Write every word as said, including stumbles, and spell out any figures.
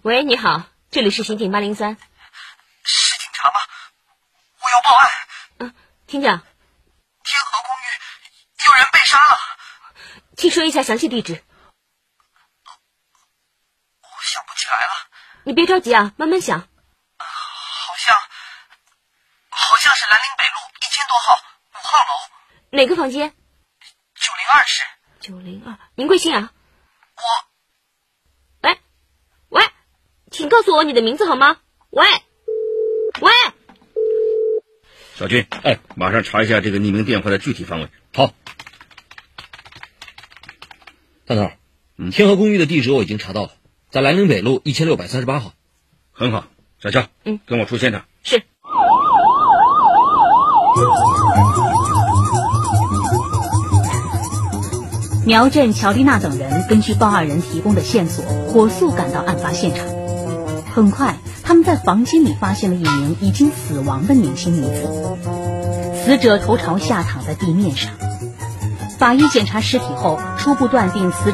喂，你好，这里是刑警八零三。 是警察吗？我要报案。 嗯、啊，听讲。 天河公寓有人被杀了。 请说一下详细地址。 我想不起来了。 你别着急啊，慢慢想。 好像好像是兰陵北路一千多号五号楼。 哪个房间？ 九零二室。 九零二，您贵姓啊？ 我。 喂喂，请告诉我你的名字好吗？喂喂， 小军，哎，马上查一下这个匿名电话的具体方位。 好。大头，嗯，天河公寓的地址我已经查到了，在兰陵北路一千六百三十八号。 很好，小乔， 嗯， 跟我出现场。 是。 苗振、乔丽娜等人根据报案人提供的线索，火速赶到案发现场。很快，他们在房间里发现了一名已经死亡的年轻女子，死者头朝下躺在地面上。法医检查尸体后，初步断定死者